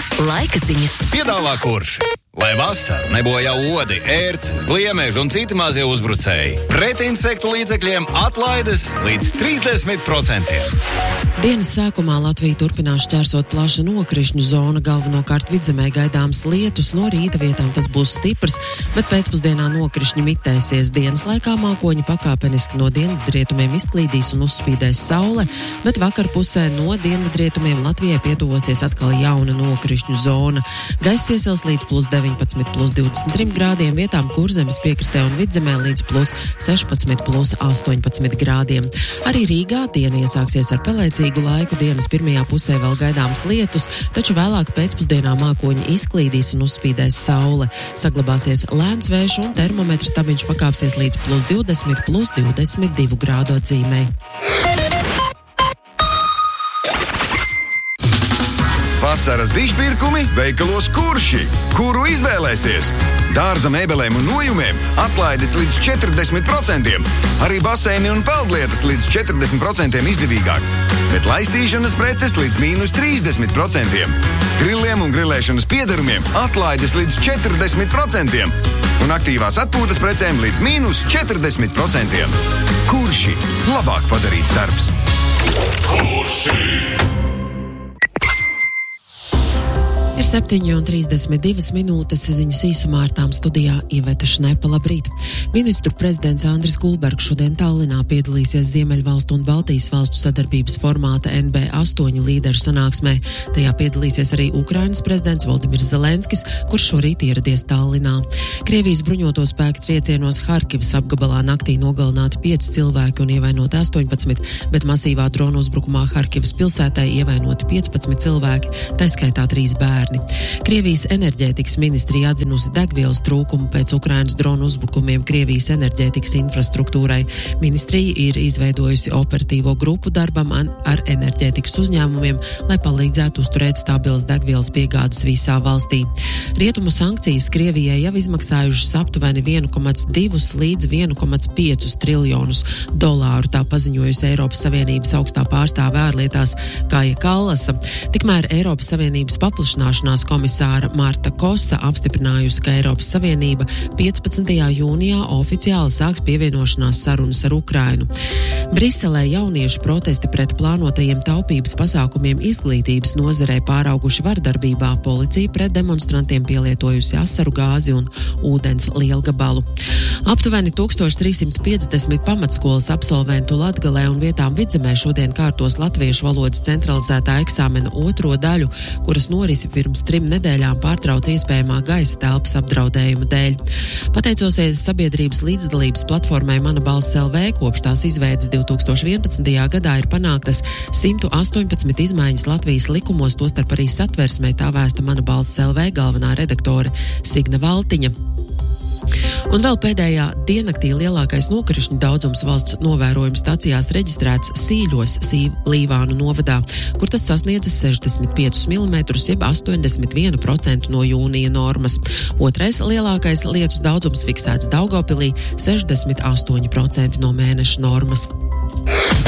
Laika ziņas. Piedāvā Kurš. Lai vasara nebojā odi, ērces, gliemeži un citi mazie uzbrucēji. Pret insektu līdzekļiem atlaides līdz 30%. Dienas sākumā Latvija turpinās šķērsot plaša nokrišņu zona, galvenokārt vidzemē gaidāms lietus, no rīta vietām tas būs stiprs, bet pēcpusdienā nokrišņi mitēsies. Dienas laikā mākoņi pakāpeniski no dienvidrietumiem izklīdīs un uzspīdēs saule, bet vakar pusē no dienvidrietumiem Latvijai pietuvosies atkal jauna nokrišņu zona. Gaiss iesils līdz +19,+23 grādiem, vietām Kurzemes piekrastē un vidzemē līdz +16,+18 grādiem. Arī Rīgā diena iesāksies ar pelēcīgu laiku, dienas pirmajā pusē vēl gaidāms lietus, taču vēlāk pēcpusdienā mākoņi izklīdīs un uzspīdēs saule. Saglabāsies lēns vējš un termometra stabiņš pakāpsies līdz +20,+22 grādu atzīmei. Vasaras dižpirkumi veikalos Kurši, kuru izvēlēsies. Dārza mēbelēm un nojumiem atlaides līdz 40%, arī baseini un peldlietas līdz 40% izdevīgāk, bet laistīšanas preces līdz -30%. Grilliem un grilēšanas piedarumiem atlaides līdz 40% un aktīvās atpūtas precēm līdz -40%. Kurši - labāk padarīts darbs. Kurši! Ir 7:32 minūtes, ziņas īsumā ar tām studijā Iveta Šnepa. Labrīt! Ministru prezidents Andris Kulbergs šodien Tallinā piedalīsies Ziemeļvalstu un Baltijas valstu sadarbības formāta NB8 līderu sanāksmē. Tajā piedalīsies arī Ukrainas prezidents Voldimirs Zelenskis, kurš šorīt ieradies Tallinā. Krievijas bruņoto spēku triecienos Harkivas apgabalā naktī nogalināti 5 cilvēki un ievainoti 18, bet masīvā dronu uzbrukumā Harkivas pilsētai ievainoti 15 cilvēki, tā skaitā 3 bērni. Krievijas enerģētikas ministrija atzinusi degvielas trūkumu pēc Ukrainas dronu uzbrukumiem Krievijas enerģētikas infrastruktūrai. Ministrija ir izveidojusi operatīvo grupu darbam ar enerģētikas uzņēmumiem, lai palīdzētu uzturēt stabilas degvielas piegādes visā valstī. Rietumu sankcijas Krievijai jau izmaksājušas aptuveni 1,2 līdz 1,5 triljonus dolāru, tā paziņojusi Eiropas Savienības augstā pārstāve ārlietās Kaja Kallasa. Tikmēr Eiropas Savienības paplašināšanās komisāra Marta Kosa apstiprinājusi, ka Eiropas Savienība 15. jūnijā oficiāli sāks pievienošanās sarunas ar Ukrainu. Briselē jauniešu protesti pret plānotajiem taupības pasākumiem izglītības nozarē pārauguši vardarbībā, policija pret demonstrantiem pielietojusi asaru gāzi un ūdens lielgabalu. Aptuveni 1350 pamatskolas absolventu Latgalē un vietām vidzemē šodien kārtos latviešu valodas centralizētā eksāmena otro daļu, kuras norisi pirms 3 nedēļām pārtrauc iespējamā gaisa telpas apdraudējuma dēļ. Pateicosies sabiedrības līdzdalības platformai Mana balss LV, kopš tās izveidas 2011. gadā ir panāktas 118 izmaiņas Latvijas likumos, tostarp arī satversmē, tā vēsta Mana balss LV galvenā redaktore Signa Valtiņa. Un vēl pēdējā diennaktī lielākais nokrišņu daudzums valsts novērojumu stacijās reģistrēts Sīļos, Līvānu novadā, kur tas sasniedzis 65 mm, jeb 81% no jūnija normas. Otrais lielākais lietus daudzums fiksēts Daugavpilī, 68% no mēneša normas.